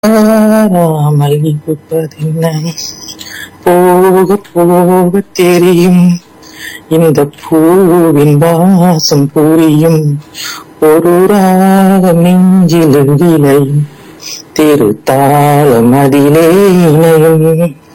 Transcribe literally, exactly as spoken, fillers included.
மாறாமல் இருப்பதென்ன? போக போக தெரியும் இந்த பூவின் வாசம் புரியும். ஒரு ராகம் நெஞ்சில் விளையும், திருத்தாளம் அதிலே இணையும்.